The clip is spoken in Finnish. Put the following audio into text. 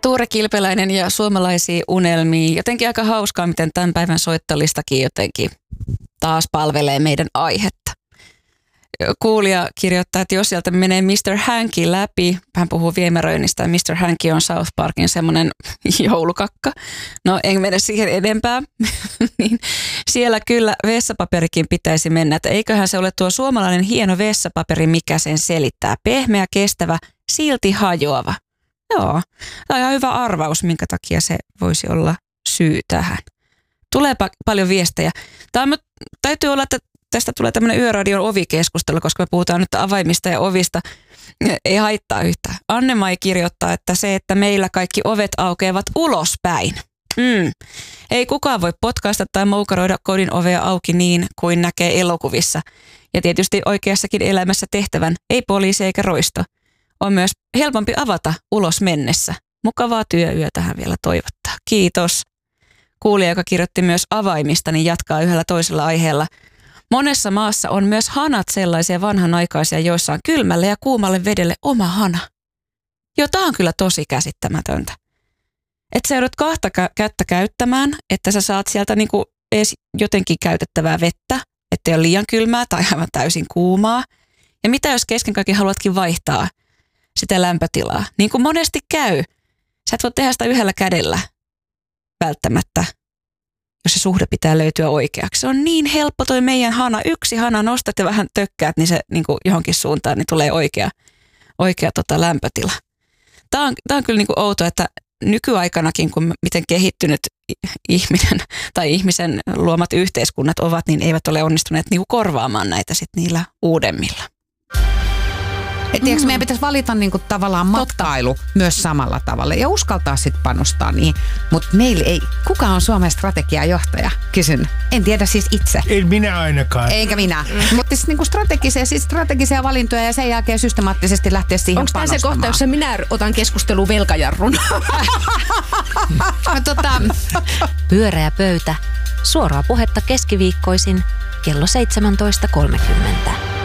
Tuure Kilpeläinen ja suomalaisia unelmia. Jotenkin aika hauskaa, miten tämän päivän soittolistakin jotenkin taas palvelee meidän aihetta. Kuulija kirjoittaa, että jos sieltä menee Mr. Hanky läpi, hän puhuu viemäröinnistä ja Mr. Hanky on South Parkin semmoinen joulukakka. No en mene siihen enempää, niin siellä kyllä vessapaperikin pitäisi mennä. Että eiköhän se ole tuo suomalainen hieno vessapaperi, mikä sen selittää. Pehmeä, kestävä, silti hajoava. Joo, tämä on ihan hyvä arvaus, minkä takia se voisi olla syy tähän. Tulee paljon viestejä. Täytyy olla, että tästä tulee tämmöinen Yöradion ovikeskustelu, koska me puhutaan nyt avaimista ja ovista. Ei haittaa yhtään. Anne-Mai kirjoittaa, että se, että meillä kaikki ovet aukeavat ulospäin. Ei kukaan voi potkaista tai moukaroida kodin ovea auki niin kuin näkee elokuvissa. Ja tietysti oikeassakin elämässä tehtävän, ei poliisi eikä roisto. On myös helpompi avata ulos mennessä. Mukavaa työyötä hän vielä toivottaa. Kiitos. Kuulija, joka kirjoitti myös avaimista, niin jatkaa yhdellä toisella aiheella. Monessa maassa on myös hanat sellaisia vanhanaikaisia, joissa on kylmälle ja kuumalle vedelle oma hana. Joo, tää on kyllä tosi käsittämätöntä. Että sä joudut kahta kättä käyttämään, että sä saat sieltä niinku edes jotenkin käytettävää vettä, ettei ole liian kylmää tai aivan täysin kuumaa. Ja mitä jos kesken kaiken haluatkin vaihtaa sitä lämpötilaa? Niin kuin monesti käy. Sä et voi tehdä sitä yhdellä kädellä välttämättä, jos se suhde pitää löytyä oikeaksi. Se on niin helppo toi meidän hana. Yksi hana nostat ja vähän tökkäät, niin se niin kuin johonkin suuntaan niin tulee oikea lämpötila. Tämä on kyllä niin kuin outo, että nykyaikanakin, kun miten kehittynyt ihminen tai ihmisen luomat yhteiskunnat ovat, niin eivät ole onnistuneet niin kuin korvaamaan näitä sit niillä uudemmilla. Tiedätkö, meidän pitäisi valita niinku tavallaan matkailu myös samalla tavalla ja uskaltaa sitten panostaa niihin. Mutta meillä ei, kuka on Suomen strategiajohtaja? Kysyn. En tiedä siis itse. En minä ainakaan. Eikä minä. Mutta siis niinku strategisia valintoja ja sen jälkeen systemaattisesti lähteä siihen onko panostamaan. tämä se kohta, jossa minä otan keskusteluun velkajarrun? Pyöreä pöytä. Suoraa puhetta keskiviikkoisin kello 17.30.